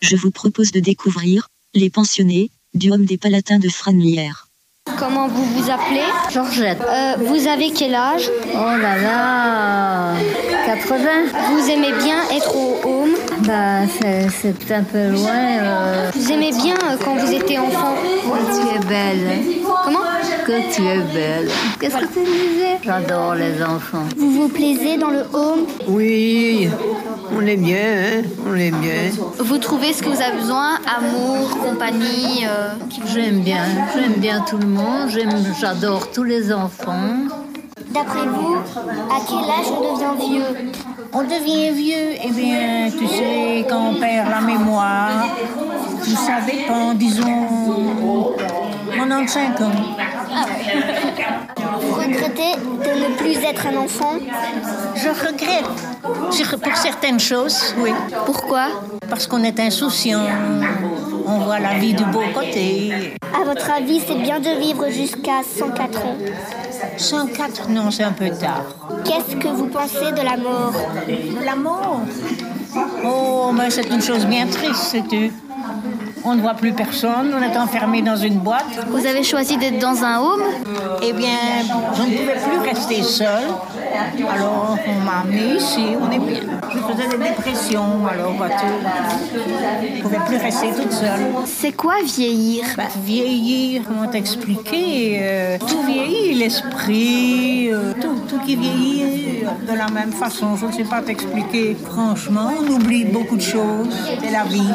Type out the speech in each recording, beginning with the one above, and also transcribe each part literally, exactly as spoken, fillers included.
Je vous propose de découvrir Les Pensionnés du Home des Palatins de Franlière. Comment vous vous appelez ? Georgette. Euh, vous avez quel âge ? Oh là là, quatre-vingts. Vous aimez bien être au home ? Bah, c'est, c'est un peu loin. Euh... Vous aimez bien euh, quand vous étiez enfant ? Que tu es belle. Comment ? Que tu es belle. Qu'est-ce voilà. que tu disais ? J'adore les enfants. Vous vous plaisez dans le home ? Oui, on est bien, hein, on est bien. Vous trouvez ce que vous avez besoin ? Amour, compagnie euh... J'aime bien, j'aime bien tout le monde, j'aime, j'adore tous les enfants. D'après vous, à quel âge on devient vieux ? On devient vieux, eh bien, tu sais, quand on perd la mémoire, tout ça dépend, disons, quatre-vingt-quinze ans. Ah ouais. Vous regrettez de ne plus être un enfant ? Je regrette, pour certaines choses, oui. Pourquoi ? Parce qu'on est insouciant, on voit la vie du beau côté. À votre avis, c'est bien de vivre jusqu'à cent quatre ans ? cent quatre, non, c'est un peu tard. Qu'est-ce que vous pensez de la mort ? De la mort ? Oh, mais c'est une chose bien triste, sais-tu. On ne voit plus personne, on est enfermé dans une boîte. Vous avez choisi d'être dans un home ? Eh bien, je ne pouvais plus rester seule. Alors, on m'a amenée ici, on est bien. Je faisais des dépressions, alors, vois-tu. Je ne pouvais plus rester toute seule. C'est quoi vieillir ? Bah, vieillir, comment t'expliquer euh, Tout vieillit, l'esprit, euh, tout, tout qui vieillit euh, de la même façon. Je ne sais pas t'expliquer. Franchement, on oublie beaucoup de choses. C'est la vie.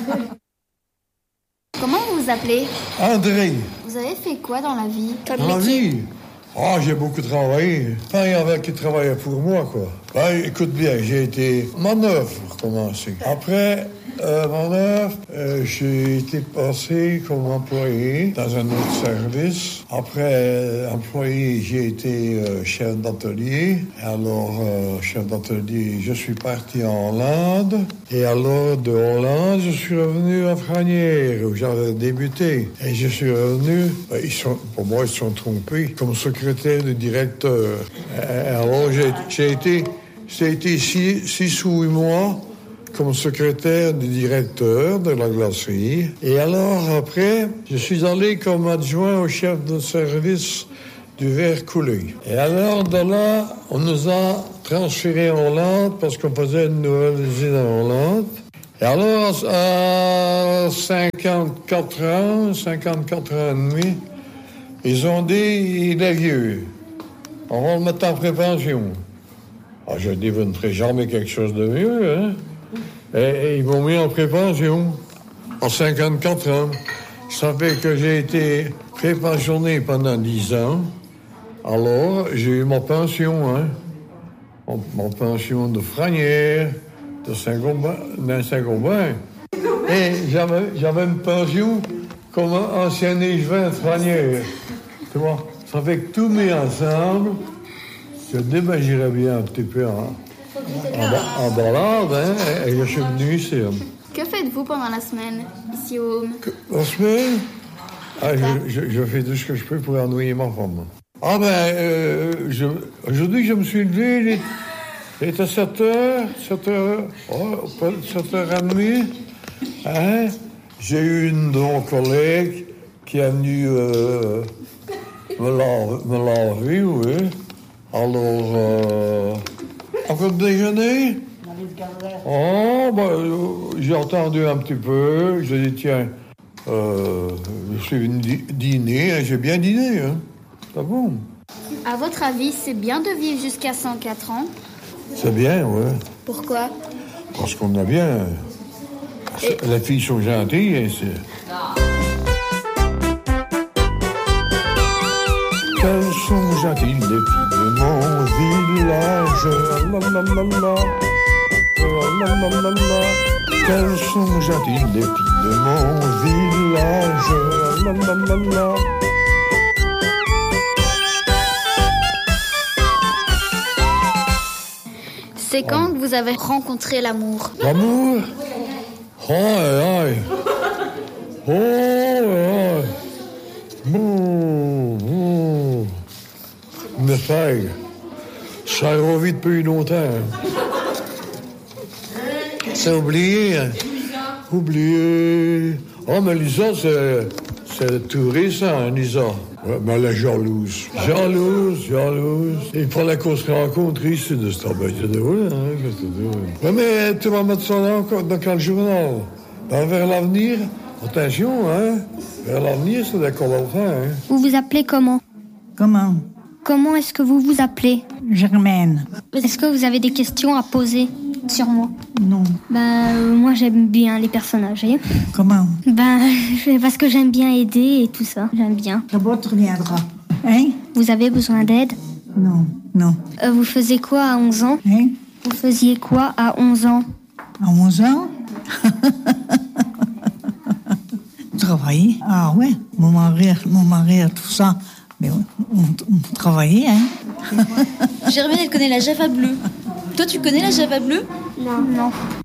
Comment vous vous appelez ? André. Vous avez fait quoi dans la vie ? Dans la vie ? Ah, oh, j'ai beaucoup travaillé. Enfin, il y avait qui travaillait pour moi, quoi. Ben, écoute bien, j'ai été manœuvre pour commencer. Après, euh, manœuvre, euh, j'ai été passé comme employé dans un autre service. Après, euh, employé, j'ai été euh, chef d'atelier. Alors, euh, chef d'atelier, je suis parti en Hollande. Et alors, de Hollande, je suis revenu à Franières, où j'avais débuté. Et je suis revenu, ben, ils sont, pour moi, ils se sont trompés, comme secrétaire du directeur. Et alors, j'ai, j'ai été... J'ai été six, six ou huit mois comme secrétaire du directeur de la glacerie. Et alors, après, je suis allé comme adjoint au chef de service du verre coulé. Et alors, de là, on nous a transférés en Hollande parce qu'on faisait une nouvelle usine en Hollande. Et alors, à cinquante-quatre ans, cinquante-quatre ans et demi, ils ont dit, il est vieux. On va le mettre en prépension. Ah, je dis, vous ne ferez jamais quelque chose de mieux, hein? Et, et ils m'ont mis en prépension, en cinquante-quatre ans. Ça fait que j'ai été prépensionné pendant dix ans. Alors, j'ai eu ma pension, hein? Ma, ma pension de Franières, de Saint-Gobain, de Saint-Gobain. Et j'avais, j'avais une pension comme ancien échevin de Franières. Tu vois? Ça fait que tout mis ensemble. Je dis, ben, j'irais bien un petit peu en, en, en balade, hein, et je suis venu ici. Que faites-vous pendant la semaine, ici au home ? La semaine? Ah, je, je, je fais tout ce que je peux pour ennuyer ma femme. Ah ben, euh, je, aujourd'hui, je me suis levé, il était sept heures, sept heures, oh, sept heures trente, hein. J'ai eu une de nos collègues qui est venue euh, me laver, me laver, oui. Alors, euh, après le déjeuner, oh, ben, j'ai entendu un petit peu. J'ai dit, tiens, euh, je suis venu dîner, hein, j'ai bien dîné, hein. C'est bon. À votre avis, c'est bien de vivre jusqu'à cent quatre ans ? C'est bien, oui. Pourquoi ? Parce qu'on a bien. Et... Les filles sont gentilles, hein, c'est. Qu'elles sont gentilles, les filles de mon village. La la la la. La la la la. Qu'elles sont gentilles, les filles de mon village. La la la la. C'est quand que vous avez rencontré l'amour ? L'amour ? Oh, aïe, aïe. Oh, aïe. Bon, bon. Me fait. Ça a vite depuis longtemps. C'est oublié. Hein. Oublier. Oh, mais Lisa, c'est, c'est tout récent, hein, Lisa. Ouais, mais elle est jalouse. Jalouse, jalouse. Il fallait qu'on se rencontre ici de ce travail. C'est drôle, hein, c'est drôle. Ouais, mais tu vas mettre ça dans, dans quel journal? Ben, vers l'avenir, attention, hein. Vers l'avenir, c'est d'accord à le faire, hein. Vous vous appelez comment? Comment? Comment est-ce que vous vous appelez? Germaine. Est-ce que vous avez des questions à poser sur moi? Non. Ben, euh, moi j'aime bien les personnages, hein. Comment? Ben, parce que j'aime bien aider et tout ça. J'aime bien. D'abord, tu reviendras. Hein? Vous avez besoin d'aide? Non, non. Euh, vous faisiez quoi à onze ans? Hein? Vous faisiez quoi à onze ans? À onze ans? Travailler. Ah ouais, mon mari, mon mari, tout ça. Mais on, on, on travaillait, hein. Germaine, elle connaît la Java bleue. Toi, tu connais la Java bleue? Non. Non.